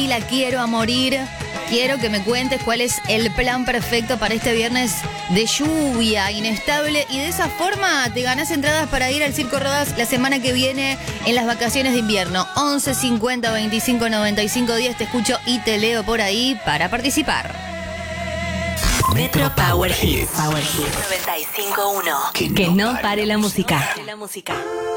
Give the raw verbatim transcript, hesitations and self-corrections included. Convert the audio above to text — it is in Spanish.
y la quiero a morir. Quiero que me cuentes cuál es el plan perfecto para este viernes de lluvia inestable y de esa forma te ganás entradas para ir al Circo Rodas la semana que viene en las vacaciones de invierno. once cincuenta veinticinco noventa y cinco diez, te escucho y te leo por ahí para participar. Metro Power Hits. Power Hits noventa y cinco punto uno. Que no pare la música. La música.